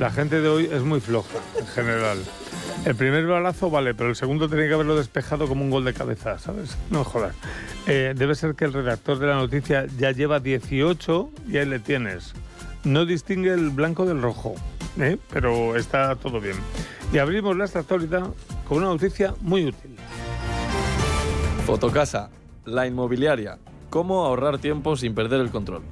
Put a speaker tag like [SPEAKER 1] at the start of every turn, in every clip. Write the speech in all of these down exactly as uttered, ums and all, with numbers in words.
[SPEAKER 1] La gente de hoy es muy floja, en general. El primer balazo vale, pero el segundo tenía que haberlo despejado como un gol de cabeza, ¿sabes? No jodas. Eh, debe ser que el redactor de la noticia ya lleva dieciocho y ahí le tienes. No distingue el blanco del rojo, ¿eh? Pero está todo bien. Y abrimos la actualidad con una noticia muy útil.
[SPEAKER 2] Fotocasa, la inmobiliaria. ¿Cómo ahorrar tiempo sin perder el control?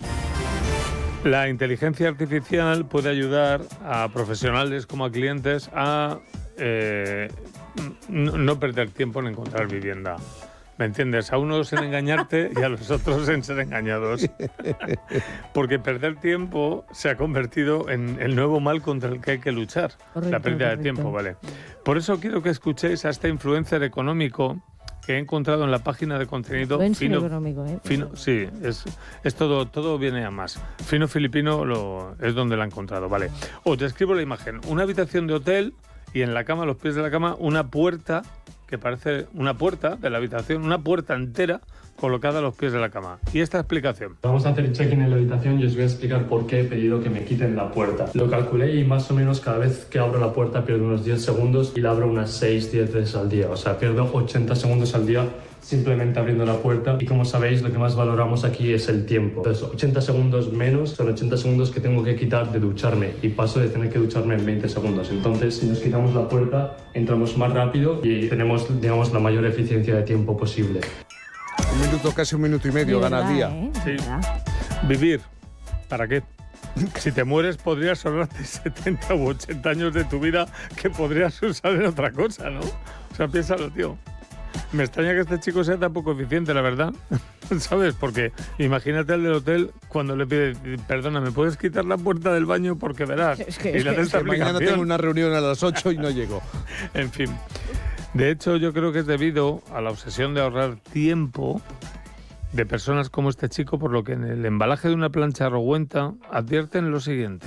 [SPEAKER 1] La inteligencia artificial puede ayudar a profesionales como a clientes a eh, no, no perder tiempo en encontrar vivienda. ¿Me entiendes? A unos en engañarte y a los otros en ser engañados. Porque perder tiempo se ha convertido en el nuevo mal contra el que hay que luchar. Correcto, la pérdida correcto. de tiempo, ¿vale? Por eso quiero que escuchéis a este influencer económico que he encontrado en la página de contenido
[SPEAKER 3] Fino,
[SPEAKER 1] Fino,
[SPEAKER 3] económico, ¿eh?
[SPEAKER 1] Fino, sí, es, es todo, todo viene a más. Fino Filipino lo, es donde la he encontrado, vale. Os describo la imagen. Una habitación de hotel y en la cama, a los pies de la cama, una puerta que parece una puerta de la habitación, una puerta entera colocada a los pies de la cama. Y esta explicación.
[SPEAKER 4] Vamos a hacer el check-in en la habitación y os voy a explicar por qué he pedido que me quiten la puerta. Lo calculé y más o menos cada vez que abro la puerta pierdo unos diez segundos y la abro unas seis diez veces al día. O sea, pierdo ochenta segundos al día simplemente abriendo la puerta. Y como sabéis, lo que más valoramos aquí es el tiempo. Entonces, ochenta segundos menos son ochenta segundos que tengo que quitar de ducharme y paso de tener que ducharme en veinte segundos. Entonces, si nos quitamos la puerta, entramos más rápido y tenemos, digamos, la mayor eficiencia de tiempo posible.
[SPEAKER 5] Un minuto, casi un minuto y medio gana al día.
[SPEAKER 3] ¿eh?
[SPEAKER 1] Sí. Vivir. ¿Para qué? Si te mueres podrías ahorrarte setenta u ochenta años de tu vida que podrías usar en otra cosa, ¿no? O sea, piénsalo, tío. Me extraña que este chico sea tan poco eficiente, la verdad. ¿Sabes? Porque imagínate al del hotel cuando le pide, perdona, ¿me puedes quitar la puerta del baño? Porque verás.
[SPEAKER 3] Es que,
[SPEAKER 1] y
[SPEAKER 3] es
[SPEAKER 1] le
[SPEAKER 3] que,
[SPEAKER 1] esta
[SPEAKER 5] Que mañana tengo una reunión a las ocho y no llego.
[SPEAKER 1] En fin. De hecho, yo creo que es debido a la obsesión de ahorrar tiempo de personas como este chico, por lo que en el embalaje de una plancha rogüenta advierten lo siguiente.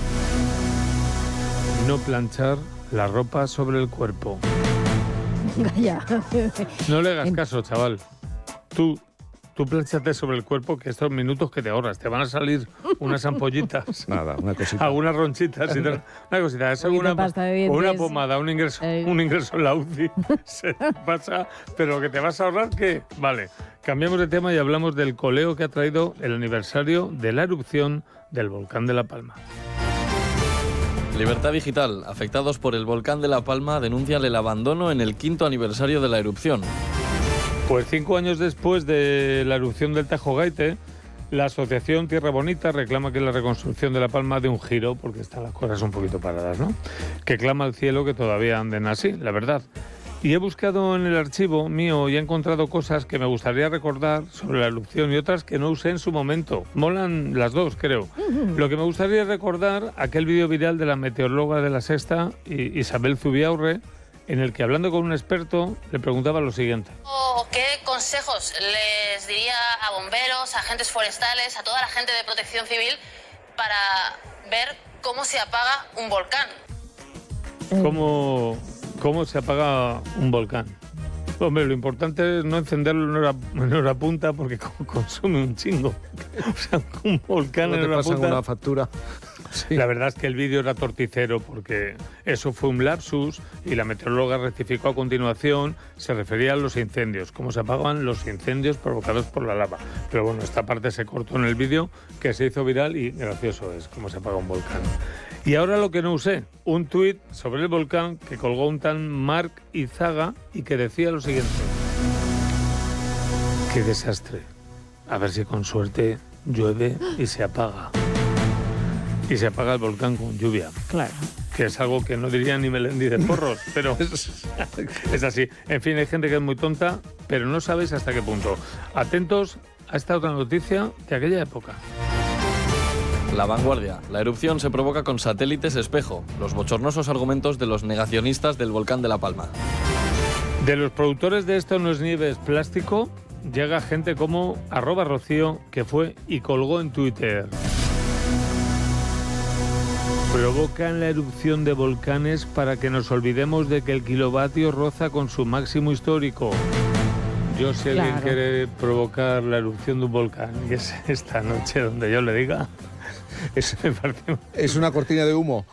[SPEAKER 1] No planchar la ropa sobre el cuerpo.
[SPEAKER 3] Vaya.
[SPEAKER 1] No le hagas caso, chaval. Tú, tú plánchate sobre el cuerpo, que estos minutos que te ahorras, te van a salir unas ampollitas.
[SPEAKER 5] Nada, una cosita.
[SPEAKER 1] Algunas ronchitas. Y te, una cosita. Es
[SPEAKER 3] Un
[SPEAKER 1] una,
[SPEAKER 3] pasta de dientes.
[SPEAKER 1] una pomada, un ingreso,
[SPEAKER 3] Eh.
[SPEAKER 1] un ingreso en la U C I. Se te pasa, pero que te vas a ahorrar, ¿qué? Vale. Cambiamos de tema y hablamos del coleo que ha traído el aniversario de la erupción del volcán de La Palma.
[SPEAKER 2] Libertad Digital. Afectados por el volcán de La Palma denuncian el abandono en el quinto aniversario de la erupción.
[SPEAKER 1] Pues cinco años después de la erupción del Tajo Gaite, la asociación Tierra Bonita reclama que la reconstrucción de La Palma dé un giro, porque están las cosas un poquito paradas, ¿no? Que clama al cielo que todavía anden así, la verdad. Y he buscado en el archivo mío y he encontrado cosas que me gustaría recordar sobre la erupción y otras que no usé en su momento. Molan las dos, creo. Lo que me gustaría recordar, aquel vídeo viral de la meteoróloga de La Sexta, Isabel Zubiaurre, en el que, hablando con un experto, le preguntaba lo siguiente.
[SPEAKER 6] ¿Qué consejos les diría a bomberos, a agentes forestales, a toda la gente de protección civil para ver cómo se apaga un volcán?
[SPEAKER 1] ¿Cómo, cómo se apaga un volcán? Hombre, lo importante es no encenderlo en hora, en hora punta porque consume un chingo. O sea, un volcán
[SPEAKER 5] ¿No
[SPEAKER 1] en
[SPEAKER 5] te
[SPEAKER 1] hora
[SPEAKER 5] pasan
[SPEAKER 1] punta...
[SPEAKER 5] una factura? Sí.
[SPEAKER 1] La verdad es que el vídeo era torticero porque eso fue un lapsus y la meteoróloga rectificó a continuación, se refería a los incendios, cómo se apagan los incendios provocados por la lava. Pero bueno, esta parte se cortó en el vídeo, que se hizo viral y gracioso es cómo se apaga un volcán. Y ahora lo que no usé, un tuit sobre el volcán que colgó un tal Marc Izaga y que decía lo siguiente. ¡Qué desastre! A ver si con suerte llueve y se apaga. Y se apaga el volcán con lluvia.
[SPEAKER 3] Claro.
[SPEAKER 1] Que es algo que no diría ni Melendi de porros, pero es así. En fin, hay gente que es muy tonta, pero no sabéis hasta qué punto. Atentos a esta otra noticia de aquella época.
[SPEAKER 2] La Vanguardia. La erupción se provoca con satélites espejo. Los bochornosos argumentos de los negacionistas del volcán de La Palma.
[SPEAKER 1] De los productores de Esto no es nieve, es plástico, llega gente como arroba Rocío, que fue y colgó en Twitter. Provocan la erupción de volcanes para que nos olvidemos de que el kilovatio roza con su máximo histórico. Yo, si alguien
[SPEAKER 3] Claro.
[SPEAKER 1] quiere provocar la erupción de un volcán, y es esta noche donde yo le diga, eso me parece...
[SPEAKER 5] Es una cortina de humo.